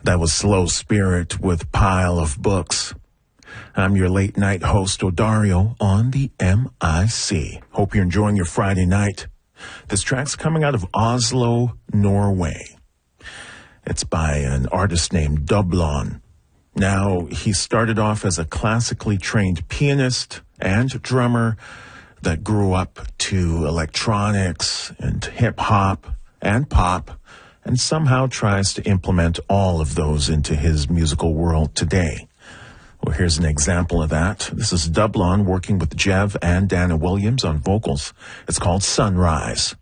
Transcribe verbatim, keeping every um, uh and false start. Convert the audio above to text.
That was Slow Spirit with Pile of Books. I'm your late night host, Odario, on the M I C. Hope you're enjoying your Friday night. This track's coming out of Oslo, Norway. It's by an artist named Dublon. Now, he started off as a classically trained pianist and drummer that grew up to electronics and hip-hop and pop, and somehow tries to implement all of those into his musical world today. Well, here's an example of that. This is Dublon working with Jev and Dana Williams on vocals. It's called Sunrise.